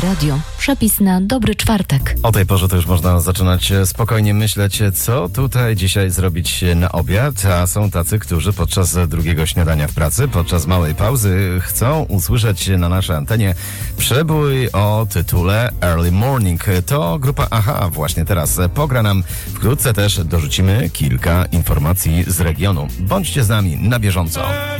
Radio. Przepis na dobry czwartek. O tej porze to już można zaczynać spokojnie myśleć, co tutaj dzisiaj zrobić na obiad, a są tacy, którzy podczas drugiego śniadania w pracy, podczas małej pauzy chcą usłyszeć na naszej antenie przebój o tytule Early Morning. To grupa AHA właśnie teraz pogra nam. Wkrótce też dorzucimy kilka informacji z regionu. Bądźcie z nami na bieżąco.